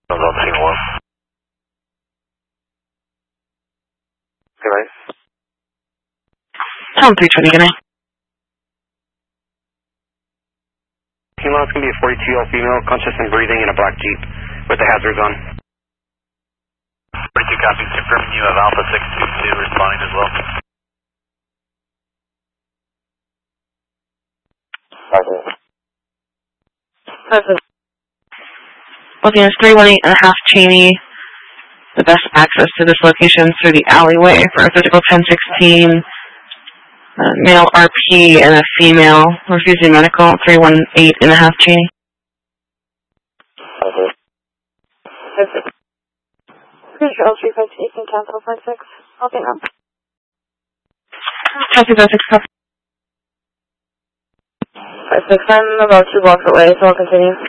Okay, right. Tom 320, good night. Female, it's going to be a 42-year-old female, conscious and breathing in a black Jeep with the hazards on. 42 copies, confirming you have Alpha 622 responding as well. Looking at 318.5 Cheney. The best access to this location is through the alleyway for a physical 1016. Male RP and a female refusing medical 318.5 Cheney. Control 358 can cancel 56. I'll think up. Copy 56, copy. 56, I'm about 2 blocks away, so I'll continue.